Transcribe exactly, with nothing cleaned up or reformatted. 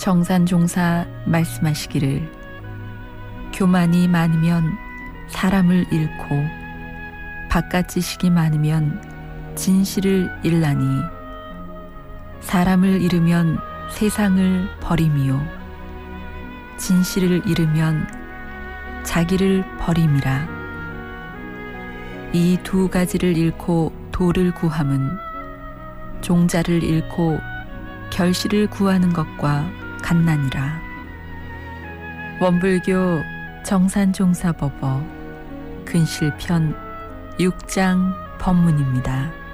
정산종사 말씀하시기를 교만이 많으면 사람을 잃고 바깥 지식이 많으면 진실을 잃나니 사람을 잃으면 세상을 버림이요 진실을 잃으면 자기를 버림이라. 이 두 가지를 잃고 도를 구함은 종자를 잃고 결실을 구하는 것과 같나니라. 원불교 정산종사법어 근실편 육 장 법문입니다.